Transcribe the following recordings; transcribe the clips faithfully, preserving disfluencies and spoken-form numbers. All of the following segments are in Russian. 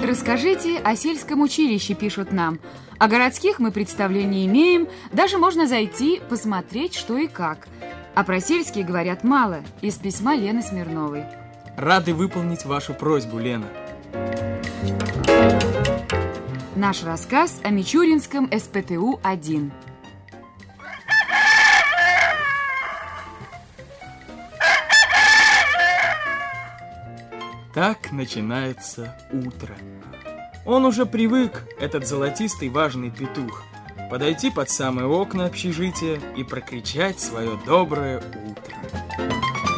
Расскажите о сельском училище, пишут нам. О городских мы представления не имеем, даже можно зайти, посмотреть, что и как. А про сельские говорят мало, из письма Лены Смирновой. Рады выполнить вашу просьбу, Лена. Наш рассказ о Мичуринском эс пэ тэ у один. Так начинается утро. Он уже привык, этот золотистый важный петух, подойти под самые окна общежития и прокричать свое доброе утро.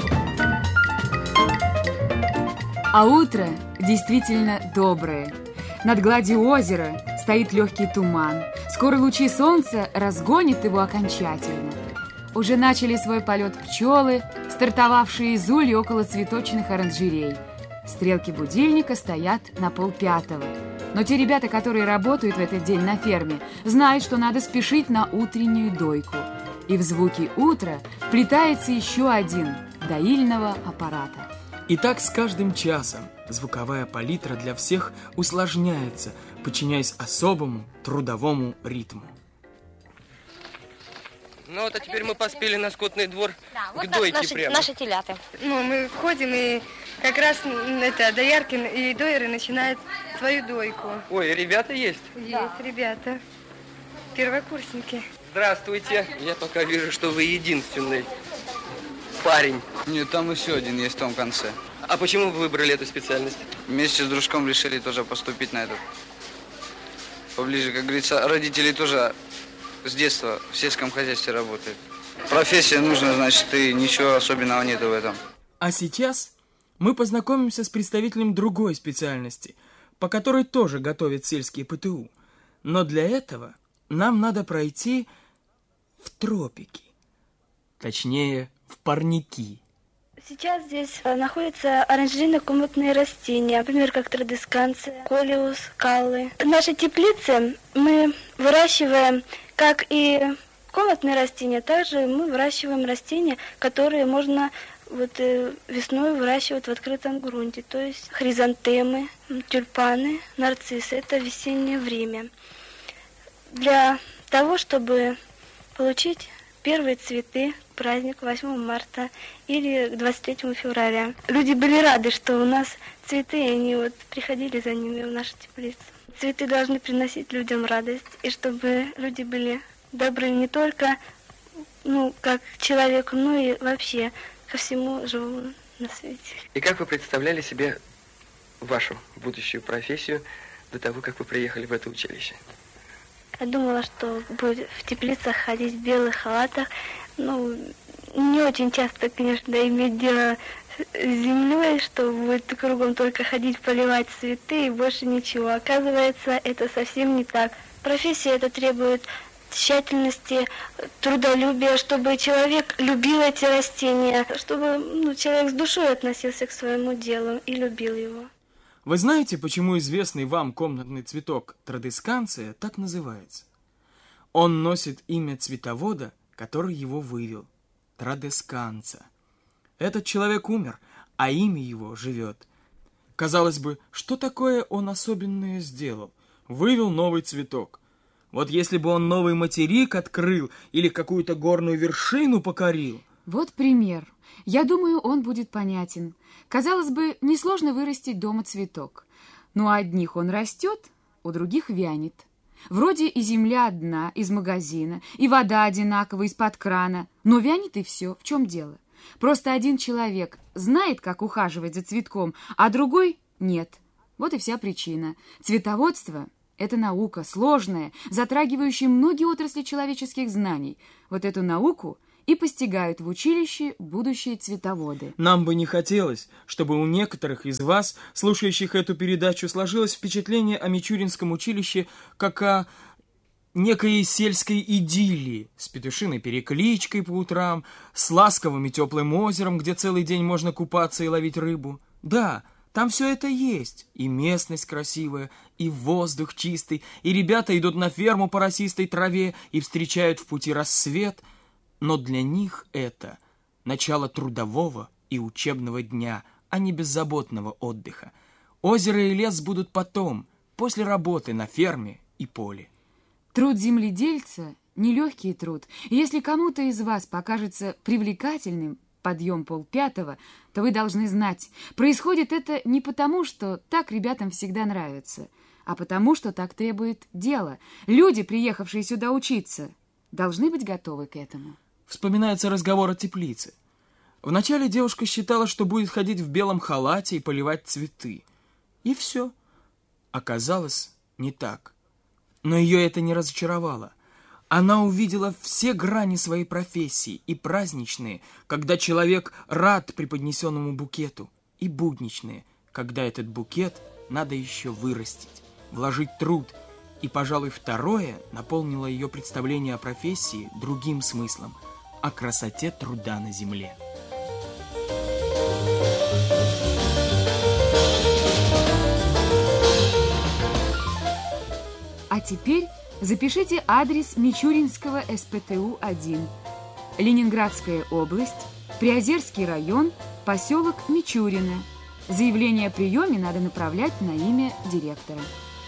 А утро действительно доброе. Над гладью озера стоит легкий туман. Скоро лучи солнца разгонят его окончательно. Уже начали свой полет пчелы, стартовавшие из ульи около цветочных оранжерей. Стрелки будильника стоят на полпятого. Но те ребята, которые работают в этот день на ферме, знают, что надо спешить на утреннюю дойку. И в звуки утра вплетается еще один доильного аппарата. И так с каждым часом звуковая палитра для всех усложняется, подчиняясь особому трудовому ритму. Ну вот, а теперь мы поспели на скотный двор, да, к вот дойке наши, прямо. наши телята. Ну, мы входим, и как раз это, доярки и дойеры начинают свою дойку. Ой, ребята есть? Есть, Да. ребята. Первокурсники. Здравствуйте. Я пока вижу, что вы единственный парень. Нет, там еще один есть в том конце. А почему вы выбрали эту специальность? Вместе с дружком решили тоже поступить на этот. Поближе, как говорится, родители тоже с детства в сельском хозяйстве работают. Профессия нужна, значит, и ничего особенного нету в этом. А сейчас мы познакомимся с представителем другой специальности, по которой тоже готовят сельские пэ тэ у. Но для этого нам надо пройти в тропики, точнее, в парники. Сейчас здесь находятся оранжерейно-комнатные растения, например, как традесканция, колиус, каллы. В нашей теплице мы выращиваем как и комнатные растения, также мы выращиваем растения, которые можно вот весной выращивать в открытом грунте, то есть хризантемы, тюльпаны, нарциссы. Это весеннее время. Для того, чтобы получить первые цветы к празднику восьмого марта или к двадцать третьему февраля. Люди были рады, что у нас цветы, и они вот приходили за ними в нашу теплицу. Цветы должны приносить людям радость, и чтобы люди были добры не только, ну, как к человеку, но и вообще ко всему живому на свете. И как вы представляли себе вашу будущую профессию до того, как вы приехали в это училище? Я думала, что буду в теплицах ходить в белых халатах. Ну, не очень часто, конечно, иметь дело с землей, что будет кругом только ходить, поливать цветы и больше ничего. Оказывается, это совсем не так. Профессия это требует тщательности, трудолюбия, чтобы человек любил эти растения, чтобы ну, человек с душой относился к своему делу и любил его. Вы знаете, почему известный вам комнатный цветок традесканция так называется? Он носит имя цветовода, который его вывел – традесканца. Этот человек умер, а имя его живет. Казалось бы, что такое он особенное сделал? Вывел новый цветок. Вот если бы он новый материк открыл или какую-то горную вершину покорил. Вот пример. Я думаю, он будет понятен. Казалось бы, несложно вырастить дома цветок. Но у одних он растет, у других вянет. Вроде и земля одна, из магазина, и вода одинаковая, из-под крана. Но вянет и все. В чем дело? Просто один человек знает, как ухаживать за цветком, а другой нет. Вот и вся причина. Цветоводство – это наука сложная, затрагивающая многие отрасли человеческих знаний. Вот эту науку и постигают в училище будущие цветоводы. Нам бы не хотелось, чтобы у некоторых из вас, слушающих эту передачу, сложилось впечатление о Мичуринском училище как о некой сельской идиллии с петушиной перекличкой по утрам, с ласковым и теплым озером, где целый день можно купаться и ловить рыбу. Да, там все это есть, и местность красивая, и воздух чистый, и ребята идут на ферму по росистой траве и встречают в пути рассвет. Но для них это начало трудового и учебного дня, а не беззаботного отдыха. Озеро и лес будут потом, после работы на ферме и поле. Труд земледельца – нелегкий труд. И если кому-то из вас покажется привлекательным подъем полпятого, то вы должны знать, происходит это не потому, что так ребятам всегда нравится, а потому, что так требует дело. Люди, приехавшие сюда учиться, должны быть готовы к этому. Вспоминается разговор о теплице. Вначале девушка считала, что будет ходить в белом халате и поливать цветы. И все. Оказалось, не так. Но ее это не разочаровало. Она увидела все грани своей профессии, и праздничные, когда человек рад преподнесенному букету, и будничные, когда этот букет надо еще вырастить, вложить труд. И, пожалуй, второе наполнило ее представление о профессии другим смыслом, о красоте труда на земле. А теперь запишите адрес Мичуринского эс пэ тэ у один. Ленинградская область, Приозерский район, поселок Мичурино. Заявление о приеме надо направлять на имя директора.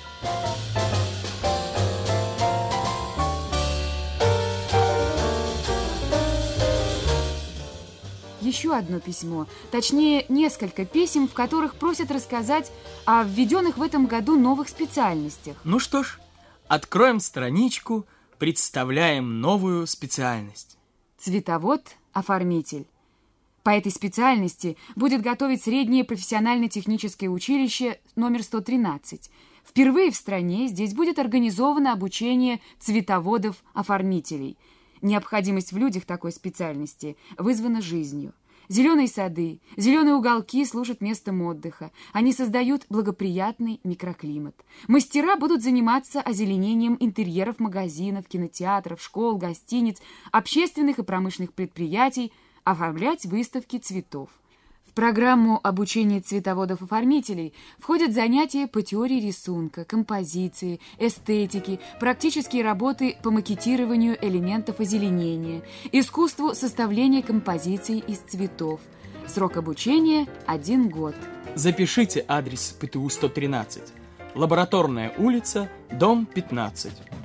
Еще одно письмо, точнее, несколько писем, в которых просят рассказать о введенных в этом году новых специальностях. Ну что ж, откроем страничку, представляем новую специальность. Цветовод-оформитель. По этой специальности будет готовить среднее профессионально-техническое училище номер сто тринадцать. Впервые в стране здесь будет организовано обучение цветоводов-оформителей. Необходимость в людях такой специальности вызвана жизнью. Зеленые сады, зеленые уголки служат местом отдыха. Они создают благоприятный микроклимат. Мастера будут заниматься озеленением интерьеров магазинов, кинотеатров, школ, гостиниц, общественных и промышленных предприятий, оформлять выставки цветов. В программу обучения цветоводов-оформителей входят занятия по теории рисунка, композиции, эстетики, практические работы по макетированию элементов озеленения, искусству составления композиций из цветов. Срок обучения – один год. Запишите адрес пэ тэ у сто тринадцать. Лабораторная улица, дом пятнадцать.